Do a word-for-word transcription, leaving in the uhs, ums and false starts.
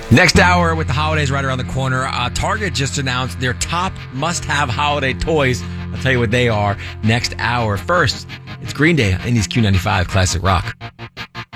Next hour with the holidays right around the corner. Uh, Target just announced their top must-have holiday toys. I'll tell you what they are next hour. First, it's Green Day in these Q ninety-five Classic Rock.